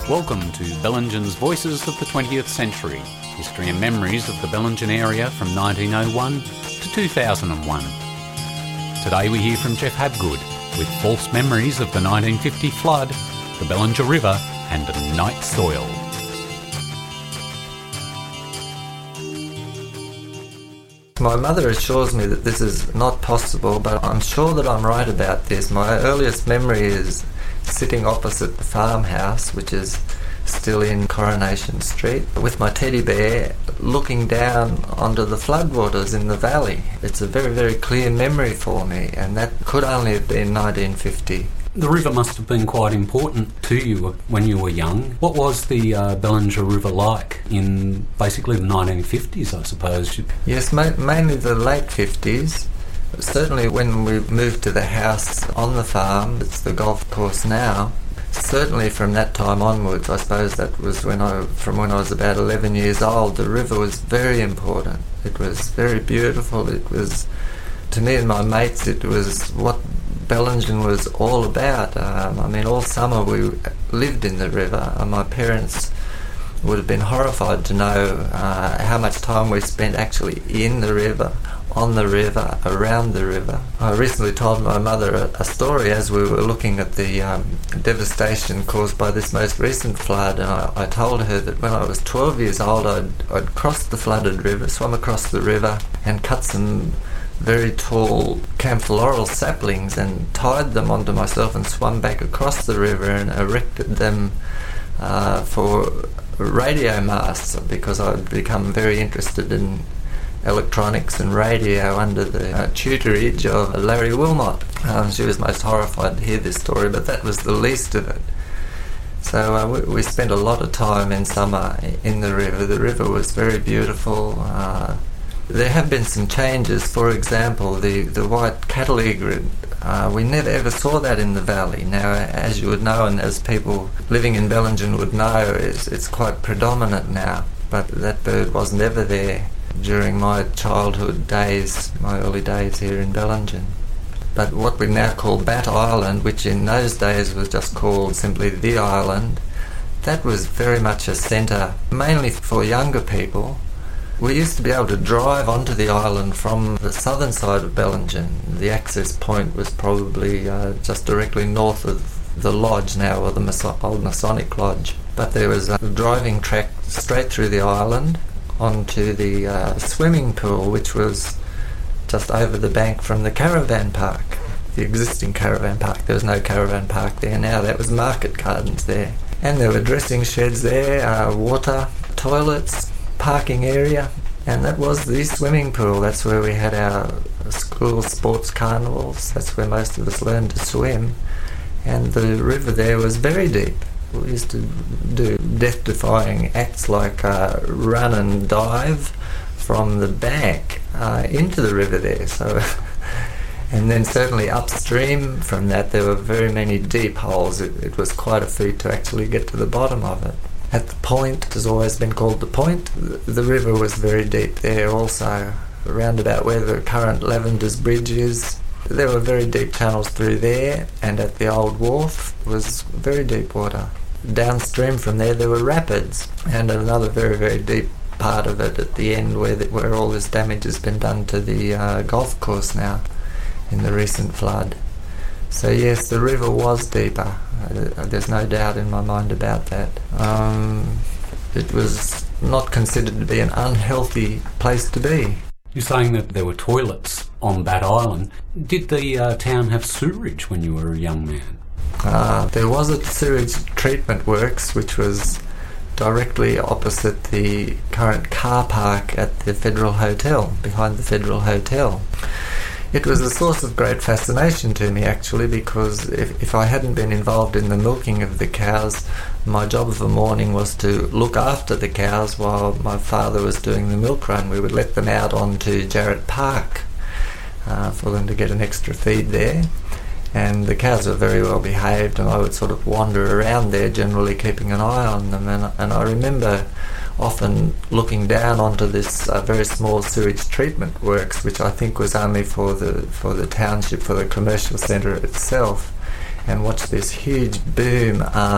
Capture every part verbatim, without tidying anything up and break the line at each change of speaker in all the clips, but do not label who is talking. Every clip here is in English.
Welcome to Bellingen's Voices of the twentieth Century, history and memories of the Bellingen area from nineteen oh one to two thousand one. Today we hear from Jeff Habgood with false memories of the nineteen fifty flood, the Bellinger River and night soil.
My mother assures me that this is not possible, but I'm sure that I'm right about this. My earliest memory is sitting opposite the farmhouse, which is still in Coronation Street, with my teddy bear looking down onto the floodwaters in the valley. It's a very, very clear memory for me, and that could only have been nineteen fifty.
The river must have been quite important to you when you were young. What was the uh, Bellinger River like in basically the nineteen fifties, I suppose?
Yes, ma- mainly the late fifties. Certainly when we moved to the house on the farm, it's the golf course now. Certainly from that time onwards, I suppose that was when I, from when I was about eleven years old, the river was very important. It was very beautiful. It was, to me and my mates, it was what Bellingen was all about. Um, I mean, all summer we lived in the river, and my parents would have been horrified to know uh, how much time we spent actually in the river, on the river, around the river. I recently told my mother a, a story as we were looking at the um, devastation caused by this most recent flood, and I, I told her that when I was twelve years old I'd, I'd crossed the flooded river, swum across the river and cut some very tall camphor laurel saplings and tied them onto myself and swum back across the river and erected them uh, for radio masts, because I'd become very interested in electronics and radio under the uh, tutorage of Larry Wilmot. Um, she was most horrified to hear this story, but that was the least of it. So uh, we, we spent a lot of time in summer in the river. The river was very beautiful. Uh, there have been some changes. For example, the, the white cattle egret, uh, we never ever saw that in the valley. Now, as you would know, and as people living in Bellingen would know, it's, it's quite predominant now, but that bird wasn't ever there during my childhood days, my early days here in Bellingen. But what we now call Bat Island, which in those days was just called simply the island, that was very much a centre, mainly for younger people. We used to be able to drive onto the island from the southern side of Bellingen. The access point was probably uh, just directly north of the lodge now, or the Maso- old Masonic Lodge. But there was a driving track straight through the island onto the uh, swimming pool, which was just over the bank from the caravan park, the existing caravan park. There was no caravan park there now, that was market gardens there. And there were dressing sheds there, uh, water, toilets, parking area, and that was the swimming pool. That's where we had our school sports carnivals. That's where most of us learned to swim. And the river there was very deep. We used to do death-defying acts like uh, run and dive from the bank uh, into the river there. So, and then certainly upstream from that there were very many deep holes. It, it was quite a feat to actually get to the bottom of it. At the point, it has always been called the Point, the, the river was very deep there also, around about where the current Lavender's Bridge is. There were very deep channels through there, and at the old wharf was very deep water. Downstream from there there were rapids, and another very, very deep part of it at the end where the, where all this damage has been done to the uh, golf course now in the recent flood. So yes, the river was deeper. Uh, there's no doubt in my mind about that. Um, it was not considered to be an unhealthy place to be.
You're saying that there were toilets on Bat Island. Did the uh, town have sewerage when you were a young man?
Uh, there was a sewage treatment works which was directly opposite the current car park at the Federal Hotel, behind the Federal Hotel. It was a source of great fascination to me actually, because if, if I hadn't been involved in the milking of the cows, my job of a morning was to look after the cows while my father was doing the milk run. We would let them out onto Jarrett Park uh, for them to get an extra feed there. And the cows were very well behaved, and I would sort of wander around there, generally keeping an eye on them. And, and I remember often looking down onto this uh, very small sewage treatment works, which I think was only for the for the township, for the commercial centre itself, and watch this huge boom arm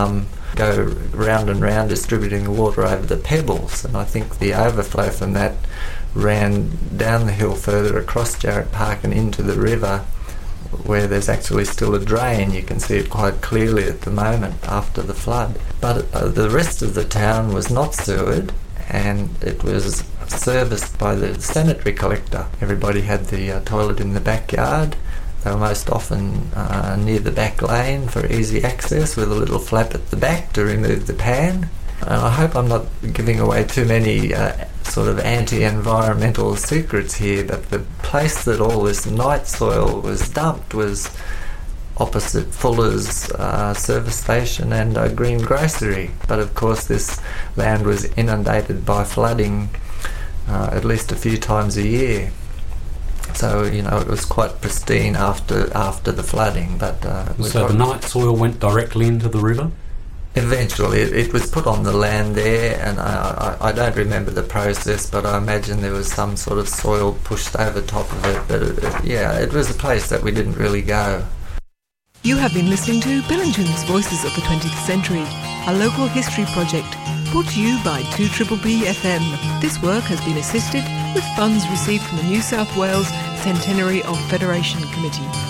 go round and round distributing the water over the pebbles, and I think the overflow from that ran down the hill further across Jarrett Park and into the river, where there's actually still a drain. You can see it quite clearly at the moment after the flood. But uh, the rest of the town was not sewered, and it was serviced by the sanitary collector. Everybody had the uh, toilet in the backyard. They were most often uh, near the back lane for easy access, with a little flap at the back to remove the pan. And I hope I'm not giving away too many uh, sort of anti-environmental secrets here, but the place that all this night soil was dumped was opposite Fuller's uh, service station and a green grocery. But of course this land was inundated by flooding uh, at least a few times a year. So, you know, it was quite pristine after after the flooding. But uh,
So the night soil went directly into the river?
Eventually, it, it was put on the land there, and I, I, I don't remember the process, but I imagine there was some sort of soil pushed over top of it. But it, it, yeah, it was a place that we didn't really go.
You have been listening to Billingen's Voices of the twentieth Century, a local history project brought to you by two B B B F M. This work has been assisted with funds received from the New South Wales Centenary of Federation Committee.